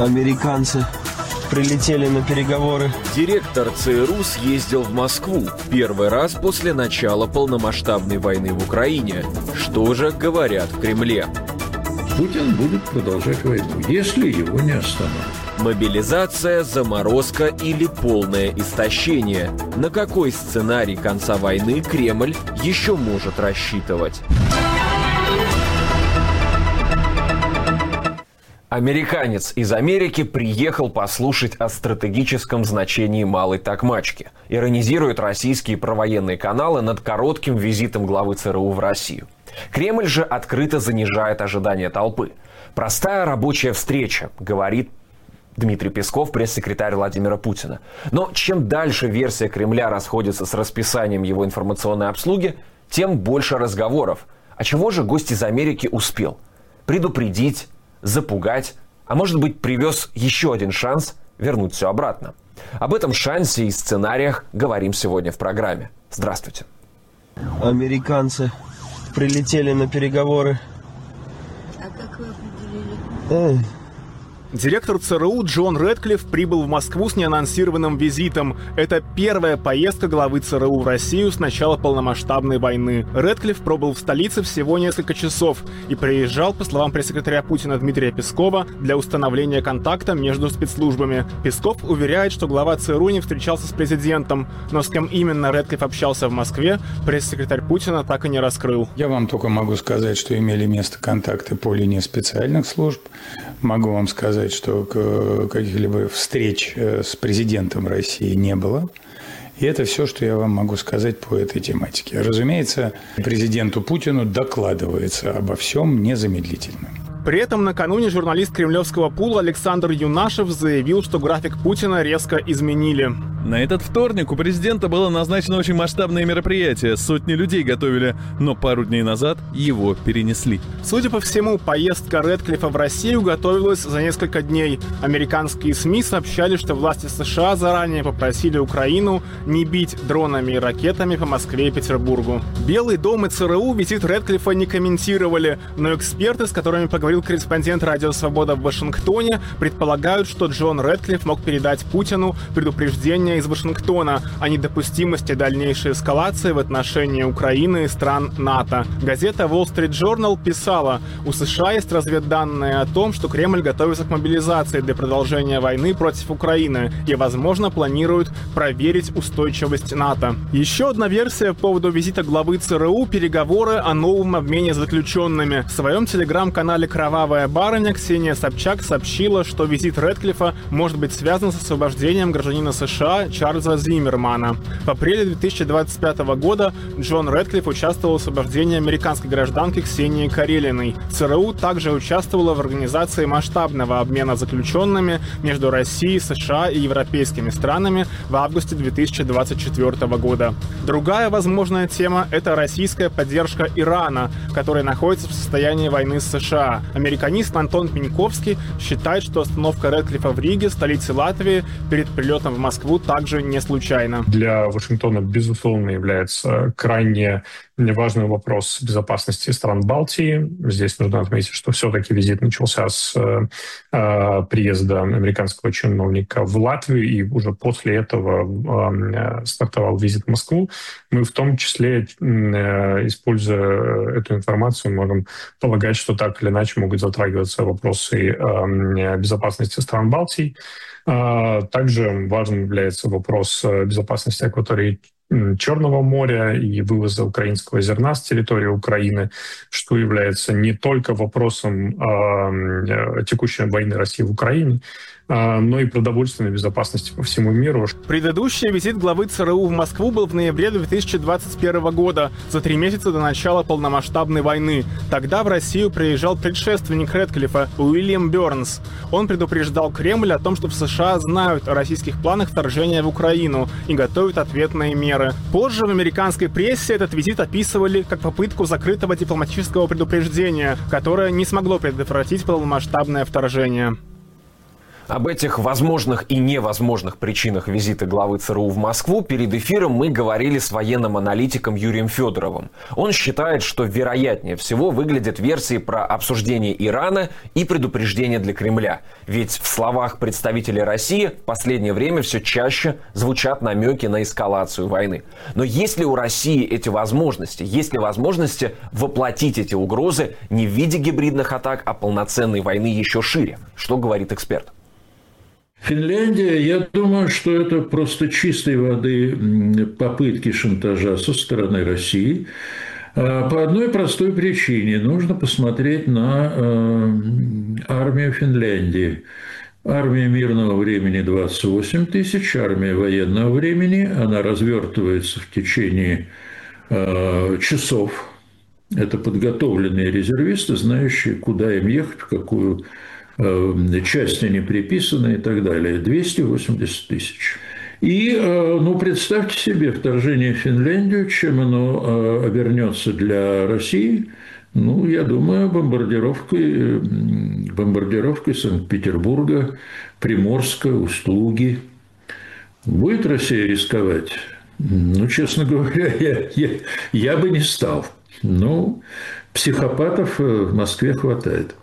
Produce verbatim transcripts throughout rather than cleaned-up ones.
Американцы прилетели на переговоры. Директор ЦРУ съездил в Москву первый раз после начала полномасштабной войны в Украине. Что же говорят в Кремле? Путин будет продолжать войну, если его не остановят. Мобилизация, заморозка или полное истощение? На какой сценарий конца войны Кремль еще может рассчитывать? Американец из Америки приехал послушать о стратегическом значении Малой Токмачки. Иронизируют российские провоенные каналы над коротким визитом главы ЦРУ в Россию. Кремль же открыто занижает ожидания толпы. Простая рабочая встреча, говорит Дмитрий Песков, пресс-секретарь Владимира Путина. Но чем дальше версия Кремля расходится с расписанием его информационной обслуги, тем больше разговоров. А чего же гость из Америки успел? Предупредить, запугать, а может быть привез еще один шанс вернуть все обратно. Об этом шансе и сценариях говорим сегодня в программе. Здравствуйте. Американцы прилетели на переговоры. А как вы определили? Эй. Директор ЦРУ Джон Рэдклифф прибыл в Москву с неанонсированным визитом. Это первая поездка главы ЦРУ в Россию с начала полномасштабной войны. Рэдклифф пробыл в столице всего несколько часов и приезжал, по словам пресс-секретаря Путина Дмитрия Пескова, для установления контакта между спецслужбами. Песков уверяет, что глава ЦРУ не встречался с президентом, но с кем именно Рэдклифф общался в Москве, пресс-секретарь Путина так и не раскрыл. Я вам только могу сказать, что имели место контакты по линии специальных служб. Могу вам сказать, что каких-либо встреч с президентом России не было. И это все, что я вам могу сказать по этой тематике. Разумеется, президенту Путину докладывается обо всем незамедлительно. При этом накануне журналист кремлевского пула Александр Юнашев заявил, что график Путина резко изменили. На этот вторник у президента было назначено очень масштабное мероприятие. Сотни людей готовили, но пару дней назад его перенесли. Судя по всему, поездка Рэдклиффа в Россию готовилась за несколько дней. Американские СМИ сообщали, что власти США заранее попросили Украину не бить дронами и ракетами по Москве и Петербургу. Белый дом и ЦРУ визит Рэдклиффа не комментировали, но эксперты, с которыми поговорил корреспондент «Радио Свобода» в Вашингтоне, предполагают, что Джон Рэдклифф мог передать Путину предупреждение из Вашингтона о недопустимости дальнейшей эскалации в отношении Украины и стран НАТО. Газета Wall Street Journal писала, у США есть разведданные о том, что Кремль готовится к мобилизации для продолжения войны против Украины и, возможно, планирует проверить устойчивость НАТО. Еще одна версия по поводу визита главы ЦРУ – переговоры о новом обмене заключенными. В своем телеграм-канале «Кровавая барыня» Ксения Собчак сообщила, что визит Рэдклиффа может быть связан с освобождением гражданина США Чарльза Зиммермана. В апреле две тысячи двадцать пятого года Джон Рэдклифф участвовал в освобождении американской гражданки Ксении Карелиной. ЦРУ также участвовала в организации масштабного обмена заключенными между Россией, США и европейскими странами в августе две тысячи двадцать четвёртого года. Другая возможная тема – это российская поддержка Ирана, который находится в состоянии войны с США. Американист Антон Пеньковский считает, что остановка Рэдклиффа в Риге, столице Латвии, перед прилетом в Москву также не случайно. Для Вашингтона, безусловно, является крайне важный вопрос безопасности стран Балтии. Здесь нужно отметить, что все-таки визит начался с э, приезда американского чиновника в Латвию, и уже после этого э, стартовал визит в Москву. Мы в том числе, э, используя эту информацию, можем полагать, что так или иначе могут затрагиваться вопросы э, безопасности стран Балтии. Также важным является вопрос безопасности акватории Черного моря и вывоза украинского зерна с территории Украины, что является не только вопросом текущей войны России в Украине, но и продовольственной безопасности по всему миру. Предыдущий визит главы ЦРУ в Москву был в ноябре две тысячи двадцать первого года, за три месяца до начала полномасштабной войны. Тогда в Россию приезжал предшественник Рэдклиффа Уильям Бёрнс. Он предупреждал Кремль о том, что в США знают о российских планах вторжения в Украину и готовят ответные меры. Позже в американской прессе этот визит описывали как попытку закрытого дипломатического предупреждения, которое не смогло предотвратить полномасштабное вторжение. Об этих возможных и невозможных причинах визита главы ЦРУ в Москву перед эфиром мы говорили с военным аналитиком Юрием Федоровым. Он считает, что вероятнее всего выглядят версии про обсуждение Ирана и предупреждение для Кремля. Ведь в словах представителей России в последнее время все чаще звучат намеки на эскалацию войны. Но есть ли у России эти возможности? Есть ли возможности воплотить эти угрозы не в виде гибридных атак, а полноценной войны еще шире? Что говорит эксперт? Финляндия, я думаю, что это просто чистой воды попытки шантажа со стороны России. По одной простой причине. Нужно посмотреть на армию Финляндии. Армия мирного времени двадцать восемь тысяч, армия военного времени. Она развертывается в течение часов. Это подготовленные резервисты, знающие, куда им ехать, в какую части они приписаны и так далее. двести восемьдесят тысяч. И, ну, представьте себе вторжение в Финляндию, чем оно обернется для России. Ну, я думаю, бомбардировкой, бомбардировкой Санкт-Петербурга, Приморска, Усть-Луги. Будет Россия рисковать? Ну, честно говоря, я, я, я бы не стал. Ну, психопатов в Москве хватает.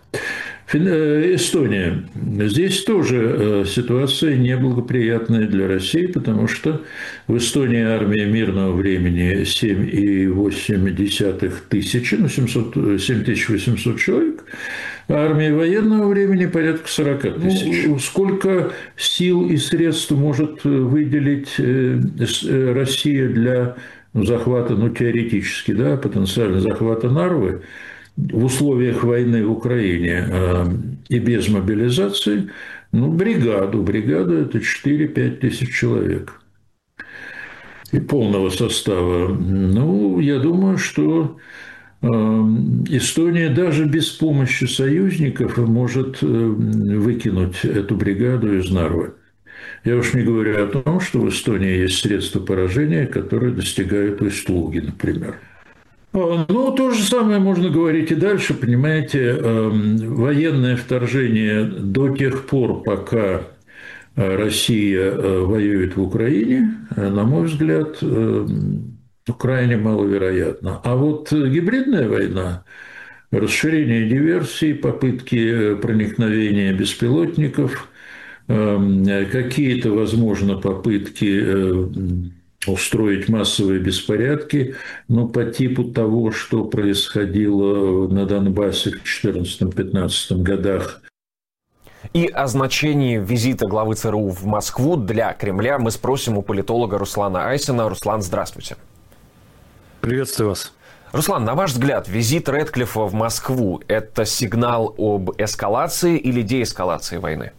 Эстония. Здесь тоже ситуация неблагоприятная для России, потому что в Эстонии армия мирного времени семь и восемь десятых тысячи, ну, семь тысяч восемьсот человек, а армия военного времени порядка сорок тысяч. Ну, сколько сил и средств может выделить Россия для захвата, ну, теоретически, да, потенциально захвата Нарвы в условиях войны в Украине и без мобилизации? Ну, бригаду. Бригада – это четыре-пять тысяч человек. И полного состава. Ну, я думаю, что Эстония даже без помощи союзников может выкинуть эту бригаду из Нарвы. Я уж не говорю о том, что в Эстонии есть средства поражения, которые достигают Усть-Луги, например. Ну, то же самое можно говорить и дальше, понимаете, военное вторжение до тех пор, пока Россия воюет в Украине, на мой взгляд, крайне маловероятно. А вот гибридная война, расширение диверсий, попытки проникновения беспилотников, какие-то, возможно, попытки устроить массовые беспорядки, но по типу того, что происходило на Донбассе в четырнадцатом-пятнадцатом годах. И о значении визита главы ЦРУ в Москву для Кремля мы спросим у политолога Руслана Айсина. Руслан, здравствуйте. Приветствую вас. Руслан, на ваш взгляд, визит Рэдклиффа в Москву – это сигнал об эскалации или деэскалации войны?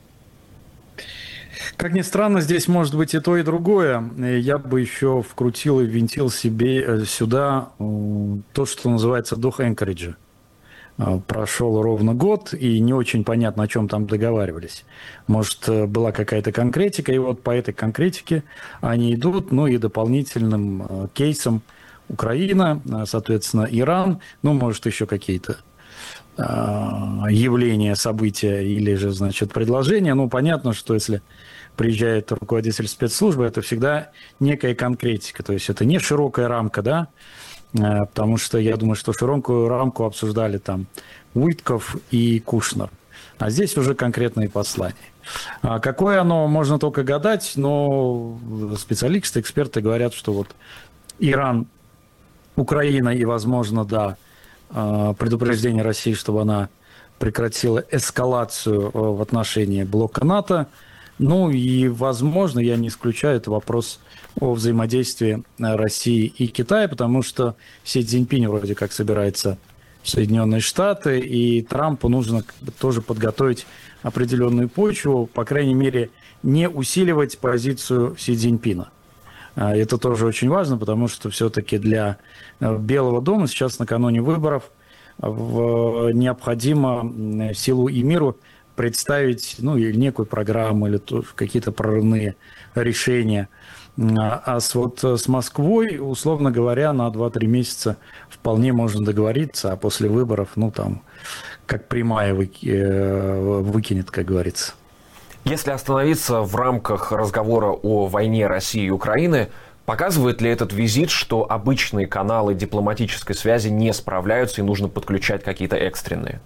Как ни странно, здесь может быть и то, и другое. Я бы еще вкрутил и ввинтил себе сюда то, что называется дух Энкориджа. Прошел ровно год, и не очень понятно, о чем там договаривались. Может, была какая-то конкретика, и вот по этой конкретике они идут, ну и дополнительным кейсом Украина, соответственно, Иран, ну, может, еще какие-то явления, события или же, значит, предложения. Ну, понятно, что если приезжает руководитель спецслужбы, это всегда некая конкретика, то есть это не широкая рамка, да, потому что я думаю, что широкую рамку обсуждали там Уитков и Кушнер, а здесь уже конкретные послания. А какое оно, можно только гадать, но специалисты, эксперты говорят, что вот Иран, Украина и, возможно, да, предупреждение России, чтобы она прекратила эскалацию в отношении блока НАТО. Ну и, возможно, я не исключаю, это вопрос о взаимодействии России и Китая, потому что Си Цзиньпинь вроде как собирается в Соединенные Штаты, и Трампу нужно тоже подготовить определенную почву, по крайней мере, не усиливать позицию Си Цзиньпина. Это тоже очень важно, потому что все-таки для Белого дома сейчас накануне выборов необходимо силу и миру представить, ну, или некую программу, или какие-то прорывные решения. А с, вот с Москвой, условно говоря, на два-три месяца вполне можно договориться, а после выборов, ну, там, как прямая выки... выкинет, как говорится. Если остановиться в рамках разговора о войне России и Украины, показывает ли этот визит, что обычные каналы дипломатической связи не справляются и нужно подключать какие-то экстренные?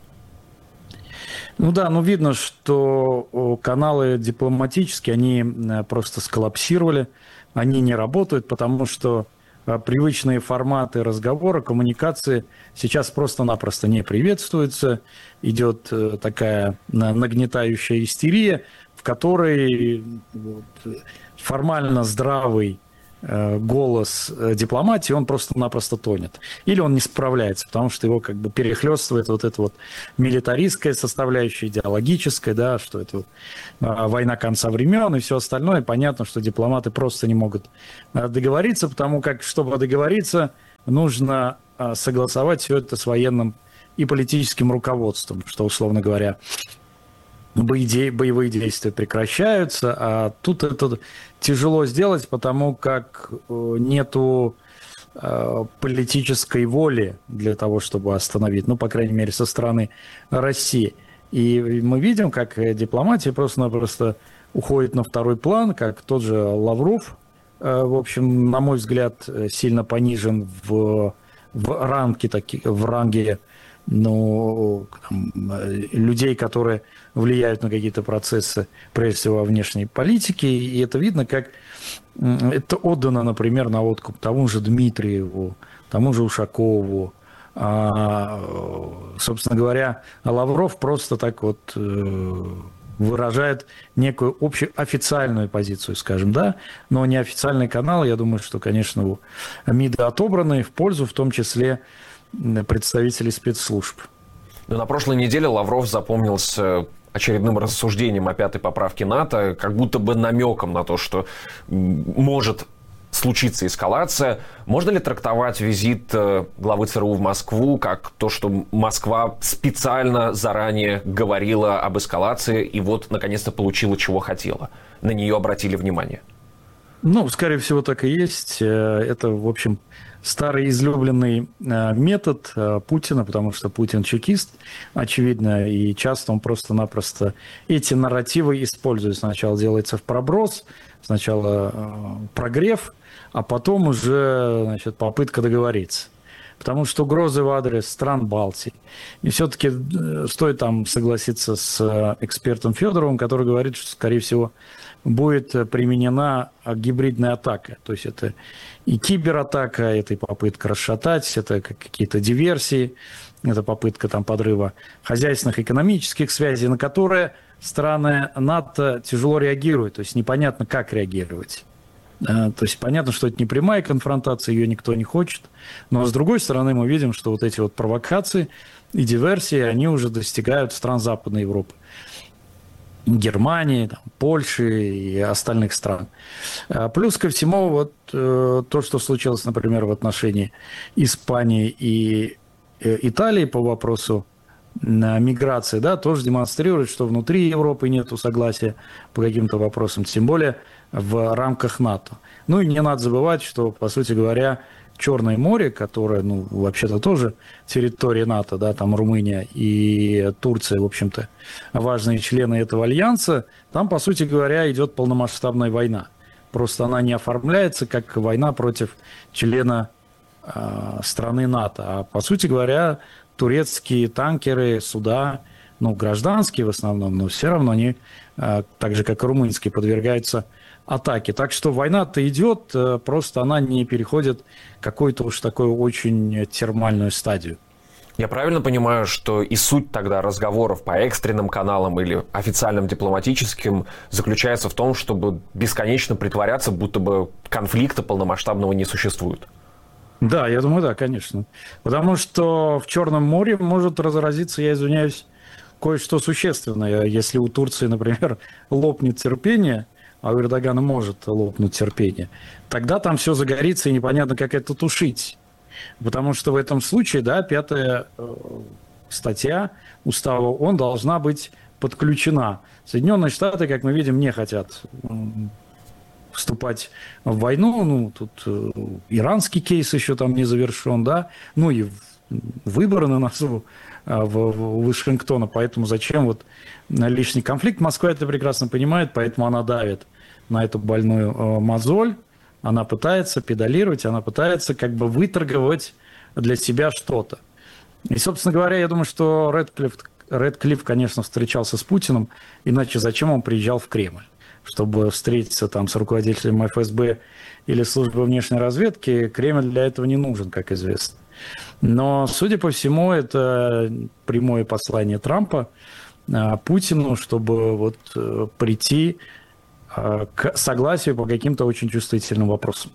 Ну да, ну видно, что каналы дипломатические, они просто сколлапсировали, они не работают, потому что привычные форматы разговора, коммуникации сейчас просто-напросто не приветствуются. Идет такая нагнетающая истерия, в которой формально здравый голос дипломатии, он просто-напросто тонет. Или он не справляется, потому что его как бы перехлестывает вот эта вот милитаристская составляющая, идеологическая, да, что это вот война конца времен и все остальное. Понятно, что дипломаты просто не могут договориться, потому как, чтобы договориться, нужно согласовать все это с военным и политическим руководством, что, условно говоря, боевые действия прекращаются, а тут это тяжело сделать, потому как нету политической воли для того, чтобы остановить, ну, по крайней мере, со стороны России. И мы видим, как дипломатия просто-напросто уходит на второй план, как тот же Лавров, в общем, на мой взгляд, сильно понижен в, в ранге, таки, в ранге ну, там, людей, которые влияют на какие-то процессы, прежде всего, во внешней политике. И это видно, как это отдано, например, на откуп тому же Дмитриеву, тому же Ушакову. А, собственно говоря, Лавров просто так вот выражает некую общую официальную позицию, скажем, да, но неофициальный канал, я думаю, что, конечно, у МИДа отобраны в пользу, в том числе, представителей спецслужб. Но на прошлой неделе Лавров запомнился очередным рассуждением о пятой поправке НАТО, как будто бы намеком на то, что может случиться эскалация. Можно ли трактовать визит главы ЦРУ в Москву как то, что Москва специально заранее говорила об эскалации и вот наконец-то получила, чего хотела? На нее обратили внимание? Ну, скорее всего, так и есть. Это, в общем, старый излюбленный метод Путина, потому что Путин чекист, очевидно, и часто он просто-напросто эти нарративы использует. Сначала делается в проброс, сначала прогрев, а потом уже, значит, попытка договориться. Потому что угрозы в адрес стран Балтии. И все-таки стоит там согласиться с экспертом Федоровым, который говорит, что, скорее всего, будет применена гибридная атака. То есть это и кибератака, это и попытка расшатать, это какие-то диверсии, это попытка там подрыва хозяйственных, экономических связей, на которые страны НАТО тяжело реагируют. То есть непонятно, как реагировать. То есть понятно, что это не прямая конфронтация, ее никто не хочет. Но с другой стороны мы видим, что вот эти вот провокации и диверсии, они уже достигают стран Западной Европы. Германии, там, Польши и остальных стран. Плюс ко всему вот то, что случилось, например, в отношении Испании и Италии по вопросу миграции, да, тоже демонстрирует, что внутри Европы нет согласия по каким-то вопросам, тем более в рамках НАТО. Ну и не надо забывать, что, по сути говоря, Черное море, которое, ну, вообще-то тоже территория НАТО, да, там Румыния и Турция, в общем-то, важные члены этого альянса, там, по сути говоря, идет полномасштабная война. Просто она не оформляется как война против члена э, страны НАТО. А, по сути говоря, турецкие танкеры, суда, ну, гражданские в основном, но все равно они, э, так же, как и румынские, подвергаются атаки. Так что война-то идет, просто она не переходит какую-то уж такую очень термальную стадию. Я правильно понимаю, что и суть тогда разговоров по экстренным каналам или официальным дипломатическим заключается в том, чтобы бесконечно притворяться, будто бы конфликта полномасштабного не существует? Да, я думаю, да, конечно. Потому что в Черном море может разразиться, я извиняюсь, кое-что существенное. Если у Турции, например, лопнет терпение, а у Эрдогана может лопнуть терпение, тогда там все загорится, и непонятно, как это тушить. Потому что в этом случае, да, пятая э, статья Устава ООН должна быть подключена. Соединенные Штаты, как мы видим, не хотят э, вступать в войну. Ну, тут э, иранский кейс еще там не завершен, да, ну и выборы на носу в, в Вашингтона, поэтому зачем вот лишний конфликт? Москва это прекрасно понимает, поэтому она давит на эту больную мозоль, она пытается педалировать, она пытается как бы выторговать для себя что-то. И, собственно говоря, я думаю, что Рэдклифф, Рэдклифф, конечно, встречался с Путиным, иначе зачем он приезжал в Кремль? Чтобы встретиться там с руководителем эф эс бэ или службы внешней разведки, Кремль для этого не нужен, как известно. Но, судя по всему, это прямое послание Трампа Путину, чтобы вот прийти к согласию по каким-то очень чувствительным вопросам.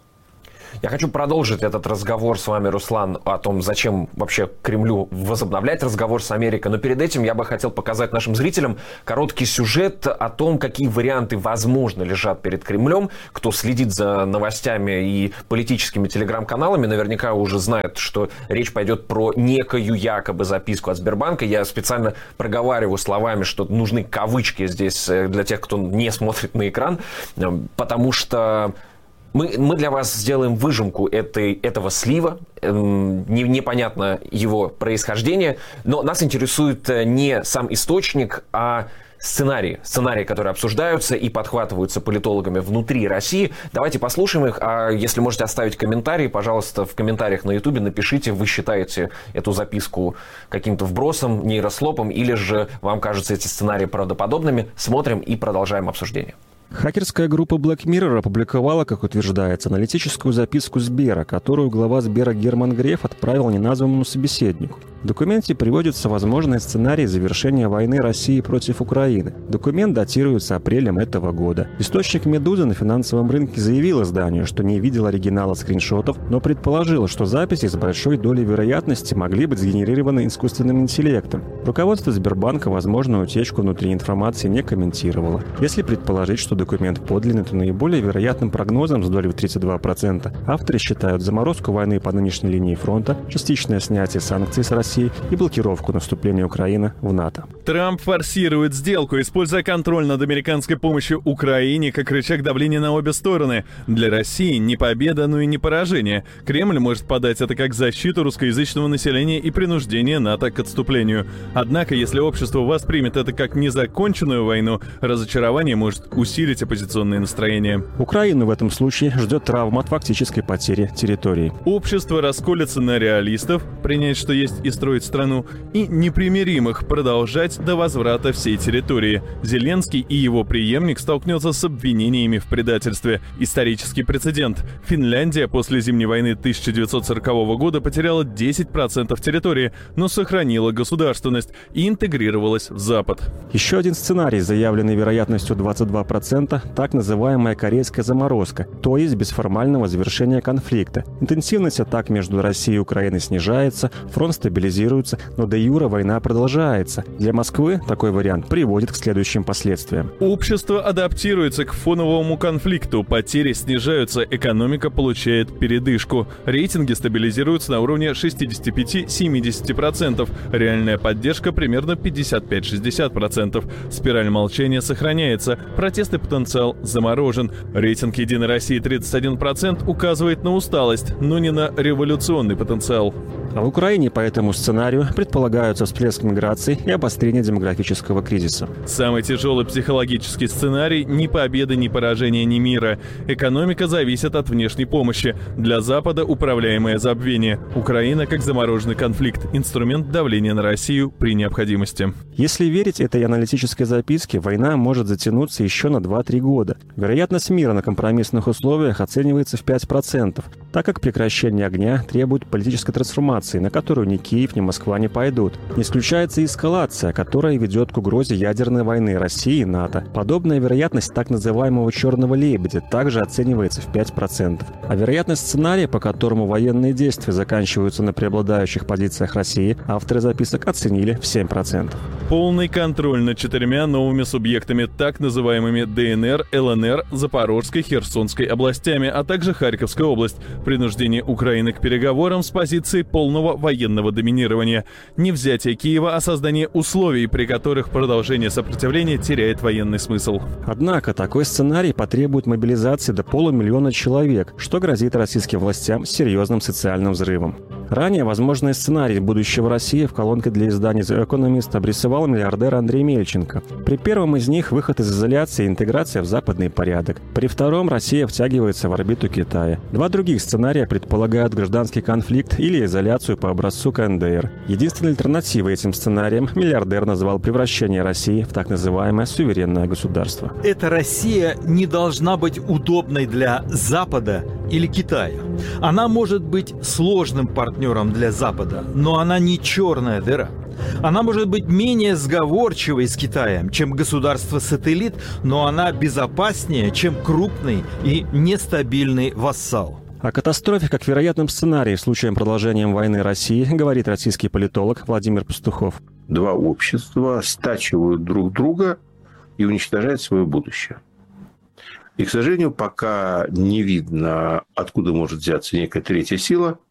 Я хочу продолжить этот разговор с вами, Руслан, о том, зачем вообще Кремлю возобновлять разговор с Америкой. Но перед этим я бы хотел показать нашим зрителям короткий сюжет о том, какие варианты, возможно, лежат перед Кремлем. Кто следит за новостями и политическими телеграм-каналами, наверняка уже знает, что речь пойдет про некую якобы записку от Сбербанка. Я специально проговариваю словами, что нужны кавычки здесь для тех, кто не смотрит на экран, потому что Мы, мы для вас сделаем выжимку этой, этого слива, не, непонятно его происхождение, но нас интересует не сам источник, а сценарии, сценарии, которые обсуждаются и подхватываются политологами внутри России. Давайте послушаем их, а если можете оставить комментарий, пожалуйста, в комментариях на Ютубе напишите, вы считаете эту записку каким-то вбросом, нейрослопом, или же вам кажутся эти сценарии правдоподобными. Смотрим и продолжаем обсуждение. Хакерская группа Black Mirror опубликовала, как утверждается, аналитическую записку Сбера, которую глава Сбера Герман Греф отправил неназванному собеседнику. В документе приводится возможный сценарий завершения войны России против Украины. Документ датируется апрелем этого года. Источник «Медузы» на финансовом рынке заявил изданию, что не видел оригинала скриншотов, но предположил, что записи с большой долей вероятности могли быть сгенерированы искусственным интеллектом. Руководство Сбербанка возможную утечку внутренней информации не комментировало. Если предположить, что документ подлинный, то наиболее вероятным прогнозом с долей в тридцать два процента авторы считают заморозку войны по нынешней линии фронта, частичное снятие санкций с России и блокировку наступления Украины в НАТО. Трамп форсирует сделку, используя контроль над американской помощью Украине как рычаг давления на обе стороны. Для России не победа, но и не поражение. Кремль может подать это как защиту русскоязычного населения и принуждение НАТО к отступлению. Однако, если общество воспримет это как незаконченную войну, разочарование может усилить оппозиционные настроения. Украину в этом случае ждет травма от фактической потери территории. Общество расколется на реалистов, принять, что есть и строить страну, и непримиримых, продолжать до возврата всей территории. Зеленский и его преемник столкнется с обвинениями в предательстве. Исторический прецедент. Финляндия после Зимней войны тысяча девятьсот сорокового года потеряла десять процентов территории, но сохранила государственность и интегрировалась в Запад. Еще один сценарий, заявленный вероятностью двадцать два процента, так называемая корейская заморозка, то есть без формального завершения конфликта. Интенсивность атак между Россией и Украиной снижается, фронт стабилизируется, но де юре война продолжается. Для Москвы такой вариант приводит к следующим последствиям. Общество адаптируется к фоновому конфликту, потери снижаются, экономика получает передышку. Рейтинги стабилизируются на уровне шестьдесят пять - семьдесят процентов, реальная поддержка примерно пятьдесят пять - шестьдесят процентов. Спираль молчания сохраняется, протестный потенциал заморожен. Рейтинг «Единой России» тридцать один процент указывает на усталость, но не на революционный потенциал. А в Украине по этому сценарию предполагаются всплеск миграции и обострение демографического кризиса. Самый тяжелый психологический сценарий – ни победы, ни поражения, ни мира. Экономика зависит от внешней помощи. Для Запада управляемое забвение. Украина как замороженный конфликт, инструмент давления на Россию при необходимости. Если верить этой аналитической записке, война может затянуться еще на два-три года. Вероятность мира на компромиссных условиях оценивается в пять процентов, так как прекращение огня требует политической трансформации, на которую ни Киев, ни Москва не пойдут. Не исключается эскалация, которая ведет к угрозе ядерной войны России и НАТО. Подобная вероятность так называемого «черного лебедя» также оценивается в пять процентов. А вероятность сценария, по которому военные действия заканчиваются на преобладающих позициях России, авторы записок оценили в семь процентов. Полный контроль над четырьмя новыми субъектами, так называемыми дэ эн эр, эл эн эр, Запорожской, Херсонской областями, а также Харьковская область. Принуждение Украины к переговорам с позиции полного полного военного доминирования. Не взятие Киева, а создание условий, при которых продолжение сопротивления теряет военный смысл. Однако такой сценарий потребует мобилизации до полумиллиона человек, что грозит российским властям серьезным социальным взрывом. Ранее возможный сценарий будущего России в колонке для издания The Economist обрисовал миллиардер Андрей Мельченко. При первом из них выход из изоляции и интеграция в западный порядок. При втором Россия втягивается в орбиту Китая. Два других сценария предполагают гражданский конфликт или изоляцию по образцу ка эн дэ эр. Единственной альтернативой этим сценариям миллиардер назвал превращение России в так называемое суверенное государство. Эта Россия не должна быть удобной для Запада или Китая. Она может быть сложным партнером для Запада, но она не черная дыра. Она может быть менее сговорчивой с Китаем, чем государство-сателлит, но она безопаснее, чем крупный и нестабильный вассал. О катастрофе как вероятном сценарии в случае продолжения войны России говорит российский политолог Владимир Пастухов. Два общества стачивают друг друга и уничтожают свое будущее. И, к сожалению, пока не видно, откуда может взяться некая третья сила,